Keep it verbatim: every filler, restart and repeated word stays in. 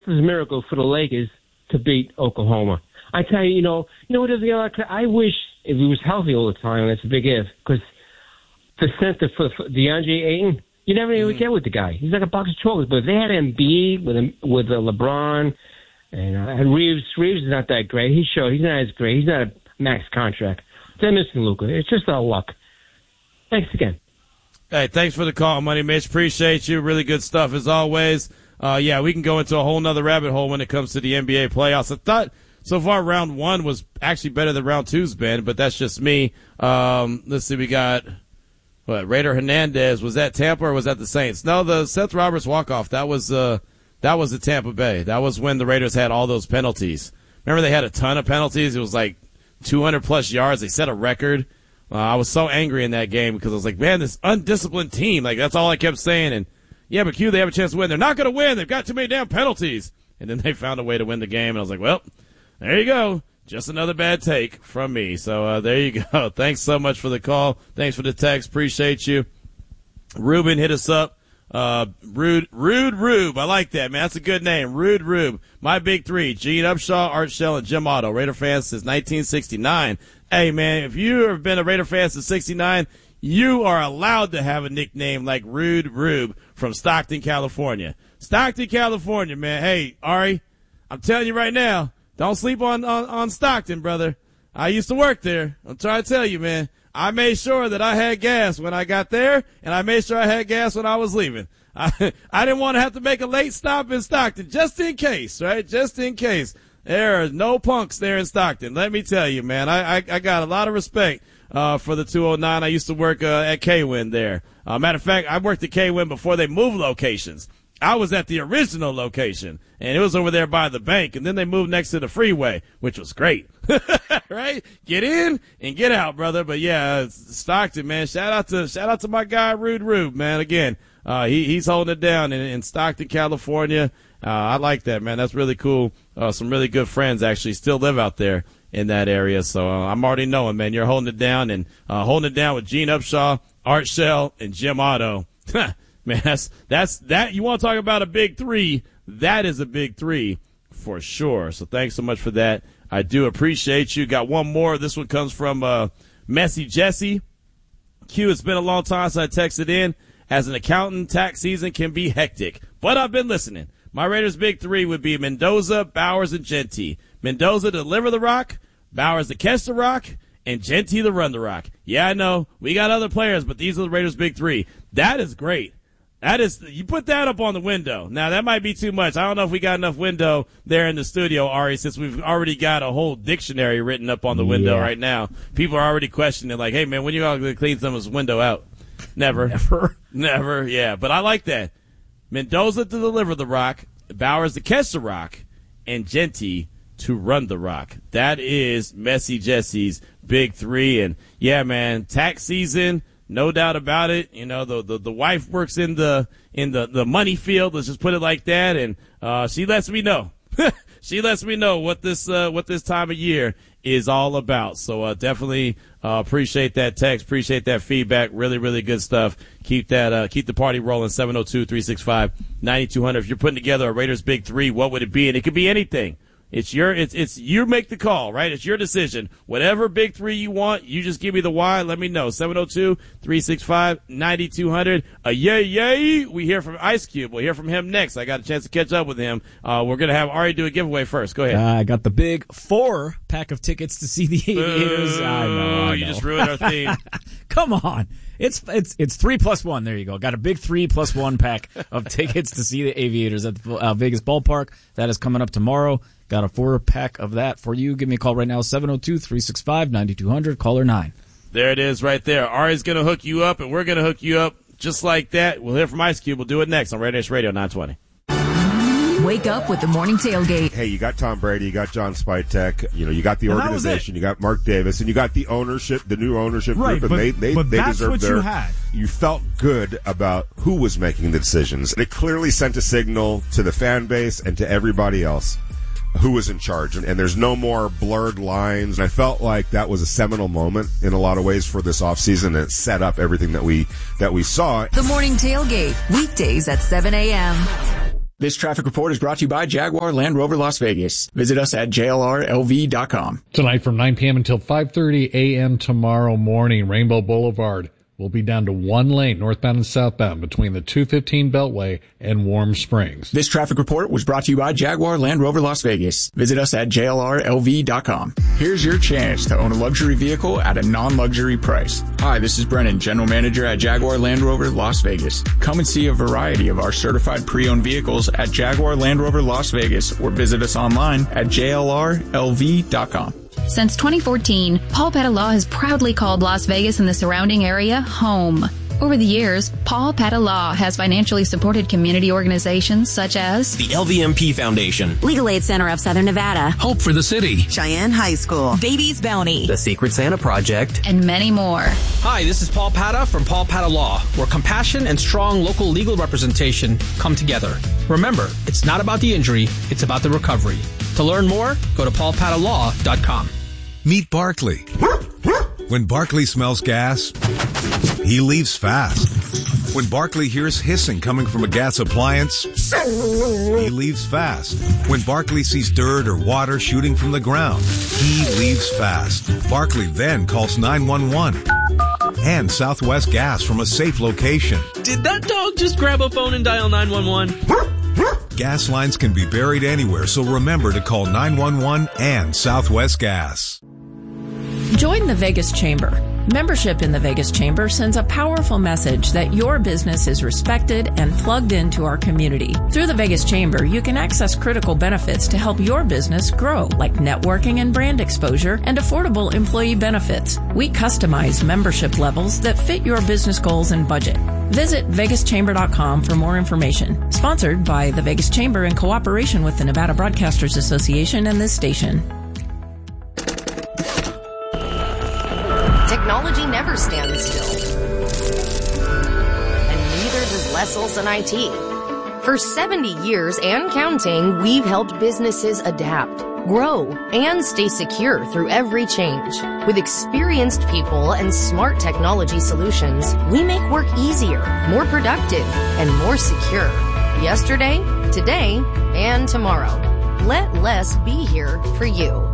This is a miracle for the Lakers to beat Oklahoma. I tell you, you know, you know what doesn't get a lot of, I wish if he was healthy all the time, that's a big if, because the center for, for DeAndre Ayton, you never even mm-hmm. get with the guy. He's like a box of chocolates. But if they had Embiid with a, with a LeBron and, uh, and Reeves, Reeves is not that great. He showed he's not as great. He's not a max contract. They're missing Luka. It's just all luck. Thanks again. Hey, thanks for the call, Money Mitch. Appreciate you. Really good stuff as always. Uh, yeah, we can go into a whole nother rabbit hole when it comes to the N B A playoffs. I thought so far round one was actually better than round two's been, but that's just me. Um, let's see, we got what Raider Hernandez. Was that Tampa or was that the Saints? No, the Seth Roberts walk-off. That was uh, that was the Tampa Bay. That was when the Raiders had all those penalties. Remember they had a ton of penalties? It was like two hundred plus yards. They set a record. Uh, I was so angry in that game because I was like, man, this undisciplined team. Like, that's all I kept saying. And, yeah, but Q, they have a chance to win. They're not going to win. They've got too many damn penalties. And then they found a way to win the game. And I was like, well, there you go. Just another bad take from me. So uh, there you go. Thanks so much for the call. Thanks for the text. Appreciate you. Ruben hit us up. Uh, Rude, Rude Rube. I like that, man. That's a good name. Rude Rube. My big three, Gene Upshaw, Art Shell, and Jim Otto. Raider fans since nineteen sixty-nine. Hey, man, if you have been a Raider fan since sixty-nine, you are allowed to have a nickname like Rude Rube from Stockton, California. Stockton, California, man. Hey, Ari, I'm telling you right now, don't sleep on, on, on Stockton, brother. I used to work there. I'm trying to tell you, man. I made sure that I had gas when I got there, and I made sure I had gas when I was leaving. I, I didn't want to have to make a late stop in Stockton, just in case, right? Just in case. There are no punks there in Stockton. Let me tell you, man. I, I, I got a lot of respect uh, for the two oh nine. I used to work uh, at K-Win there. Uh, matter of fact, I worked at K-Win before they moved locations. I was at the original location, and it was over there by the bank, and then they moved next to the freeway, which was great. Right? Get in and get out, brother. But, yeah, Stockton, man, shout out to shout out to my guy, Rude Rube, man. Again, uh, he, he's holding it down in, in Stockton, California. Uh, I like that, man. That's really cool. Uh, some really good friends actually still live out there in that area. So uh, I'm already knowing, man, you're holding it down and uh, holding it down with Gene Upshaw, Art Shell, and Jim Otto. Man, that's, that's that. You want to talk about a big three? That is a big three for sure. So thanks so much for that. I do appreciate you. Got one more. This one comes from uh, Messy Jesse. Q, it's been a long time since I texted in. As an accountant, tax season can be hectic, but I've been listening. My Raiders' big three would be Mendoza, Bowers, and Genty. Mendoza to deliver the rock, Bowers to catch the rock, and Genty to run the rock. Yeah, I know. We got other players, but these are the Raiders' big three. That is great. That is, you put that up on the window. Now, that might be too much. I don't know if we got enough window there in the studio, Ari, since we've already got a whole dictionary written up on the window yeah. right now. People are already questioning, like, hey, man, when you all going to clean someone's window out? Never. Never. Never, yeah. But I like that. Mendoza to deliver the rock, Bowers to catch the rock, and Genty to run the rock. That is Messy Jesse's big three. And, yeah, man, tax season, no doubt about it. You know, the the, the wife works in the in the, the money field, let's just put it like that, and uh, she lets me know. She lets me know what this uh, what this time of year is all about. So uh, definitely uh, appreciate that text, appreciate that feedback. Really, really good stuff. Keep that uh, keep the party rolling. seven oh two, three six five, nine two hundred. If you're putting together a Raiders big three, what would it be? And it could be anything. It's your, it's, it's, you make the call, right? It's your decision. Whatever big three you want, you just give me the why. Let me know. seven oh two, three six five, nine two hundred. A yay, yay. We hear from Ice Cube. We'll hear from him next. I got a chance to catch up with him. Uh, we're going to have Ari do a giveaway first. Go ahead. Uh, I got the big four pack of tickets to see the Aviators. I know, I know. You just ruined our theme. Come on. It's, it's, it's three plus one. There you go. Got a big three plus one pack of tickets to see the Aviators at the uh, Vegas ballpark. That is coming up tomorrow. Got a four-pack of that for you. Give me a call right now, seven oh two, three six five, nine two hundred, caller nine. There it is right there. Ari's going to hook you up, and we're going to hook you up just like that. We'll hear from Ice Cube. We'll do it next on Raider Nation Radio nine twenty. Wake up with the morning tailgate. Hey, you got Tom Brady, you got John Spytek, you know, you got the organization, you got Mark Davis, and you got the ownership, the new ownership right, group, and but, they they, but they that's deserve what their. You had. You felt good about who was making the decisions. It clearly sent a signal to the fan base and to everybody else who was in charge, and there's no more blurred lines. I felt like that was a seminal moment in a lot of ways for this offseason, and it set up everything that we that we saw. The morning tailgate, weekdays at seven a.m. This traffic report is brought to you by Jaguar Land Rover Las Vegas. Visit us at J L R L V dot com. Tonight from nine p.m. until five thirty a.m. tomorrow morning, Rainbow Boulevard will be down to one lane northbound and southbound between the two fifteen Beltway and Warm Springs. This traffic report was brought to you by Jaguar Land Rover Las Vegas. Visit us at J L R L V dot com. Here's your chance to own a luxury vehicle at a non-luxury price. Hi, this is Brennan, General Manager at Jaguar Land Rover Las Vegas. Come and see a variety of our certified pre-owned vehicles at Jaguar Land Rover Las Vegas or visit us online at J L R L V dot com. Since twenty fourteen, Paul Petta Law has proudly called Las Vegas and the surrounding area home. Over the years, Paul Petta Law has financially supported community organizations such as the L V M P Foundation, Legal Aid Center of Southern Nevada, Hope for the City, Cheyenne High School, Davies Bounty, the Secret Santa Project, and many more. Hi, this is Paul Petta from Paul Petta Law, where compassion and strong local legal representation come together. Remember, it's not about the injury, it's about the recovery. To learn more, go to paul petta law dot com. Meet Barkley. When Barkley smells gas, he leaves fast. When Barkley hears hissing coming from a gas appliance, he leaves fast. When Barkley sees dirt or water shooting from the ground, he leaves fast. Barkley then calls nine one one and Southwest Gas from a safe location. Did that dog just grab a phone and dial nine one one? Gas lines can be buried anywhere, so remember to call nine one one and Southwest Gas. Join the Vegas Chamber. Membership in the Vegas Chamber sends a powerful message that your business is respected and plugged into our community. Through the Vegas Chamber, you can access critical benefits to help your business grow, like networking and brand exposure and affordable employee benefits. We customize membership levels that fit your business goals and budget. Visit vegas chamber dot com for more information. Sponsored by the Vegas Chamber in cooperation with the Nevada Broadcasters Association and this station. Technology never stands still. And neither does Lessels and I T. For seventy years and counting, we've helped businesses adapt, grow, and stay secure through every change. With experienced people and smart technology solutions, we make work easier, more productive, and more secure. Yesterday, today, and tomorrow. Let Less be here for you.